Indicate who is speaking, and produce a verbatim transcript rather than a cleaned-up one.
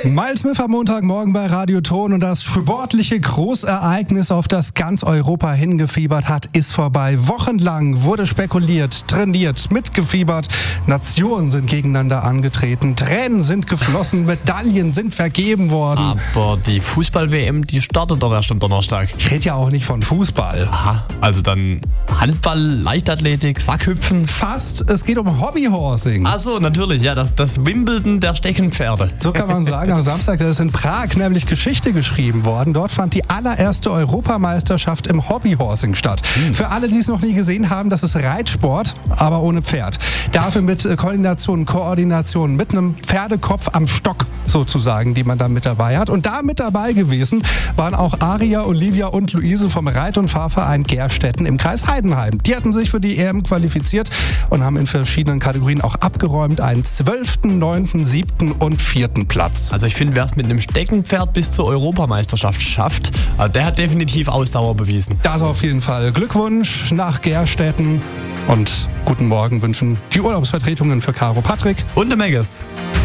Speaker 1: Miles Smith am Montagmorgen bei Radio Ton und das sportliche Großereignis, auf das ganz Europa hingefiebert hat, ist vorbei. Wochenlang wurde spekuliert, trainiert, mitgefiebert. Nationen sind gegeneinander angetreten, Tränen sind geflossen, Medaillen sind vergeben worden.
Speaker 2: Aber die Fußball-W M, die startet doch erst am Donnerstag.
Speaker 1: Ich rede ja auch nicht von Fußball.
Speaker 2: Aha, also dann Handball, Leichtathletik, Sackhüpfen.
Speaker 1: Fast, es geht um Hobbyhorsing.
Speaker 2: Ach so, natürlich, ja, das, das Wimbledon der Steckenpferde.
Speaker 1: So kann man sagen, am Samstag ist in Prag nämlich Geschichte geschrieben worden. Dort fand die allererste Europameisterschaft im Hobbyhorsing statt. Hm. Für alle, die es noch nie gesehen haben, das ist Reitsport, aber ohne Pferd. Dafür mit Koordination, Koordination, mit einem Pferdekopf am Stock sozusagen, die man da mit dabei hat. Und da mit dabei gewesen waren auch Aria, Olivia und Luise vom Reit- und Fahrverein Gerstetten im Kreis Heidenheim. Die hatten sich für die E M qualifiziert und haben in verschiedenen Kategorien auch abgeräumt. Einen zwölften, neunten, siebten und vierten Platz.
Speaker 2: Also ich finde, wer es mit einem Steckenpferd bis zur Europameisterschaft schafft, der hat definitiv Ausdauer bewiesen.
Speaker 1: Das auf jeden Fall. Glückwunsch nach Gerstetten und guten Morgen wünschen die Urlaubsvertretungen für Caro Patrick
Speaker 2: und der Megges.